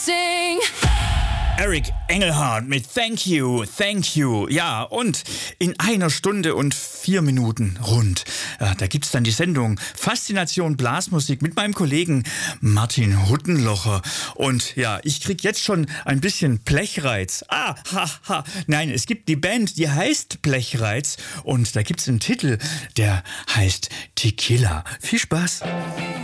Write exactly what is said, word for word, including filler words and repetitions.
Sing. Eric Engelhardt mit Thank You, Thank You. Ja, und in einer Stunde und vier Minuten rund, äh, da gibt's dann die Sendung Faszination Blasmusik mit meinem Kollegen Martin Huttenlocher. Und ja, ich krieg jetzt schon ein bisschen Blechreiz. Ah, ha, ha. Nein, es gibt die Band, die heißt Blechreiz. Und da gibt's einen Titel, der heißt Tequila. Viel Spaß.